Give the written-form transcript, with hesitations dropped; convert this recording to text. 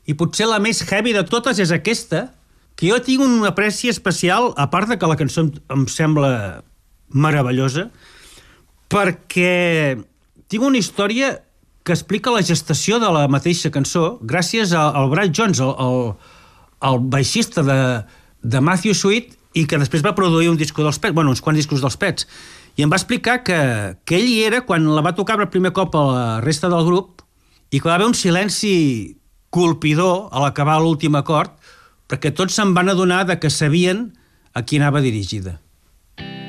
i potser la més heavy de totes és aquesta, que jo tinc una apreci especial, a part de que la cançó em sembla meravellosa, perquè tinc una història que explica la gestació de la mateixa cançó gràcies al Brad Jones, el baixista de Matthew Sweet, i que després va produir un disco dels Pets, uns quants discos dels Pets, i em va explicar que ell hi era quan la va tocar per primer cop a la resta del grup i que va haver un silenci colpidor a l'acabar l'últim acord, perquè tots se'n van adonar que sabien a qui anava dirigida.